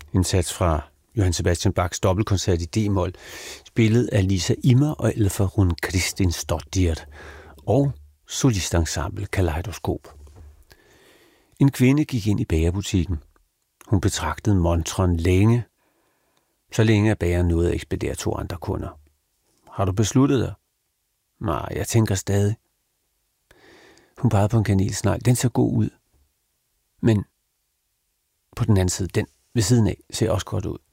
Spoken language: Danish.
En sats fra Johann Sebastian Bachs dobbeltkoncert i D-mol, spillet af Lisa Immer og Elfa Run Kristinsdottir og solistensemble Kaleidoskop. En kvinde gik ind i bagerbutikken. Hun betragtede montren længe, så længe at bageren nåede at ekspedere 2 andre kunder. Har du besluttet dig? Nej, jeg tænker stadig. Hun pegede på en kanelsnegl. Den ser god ud. Men på den anden side, den ved siden af, ser også godt ud.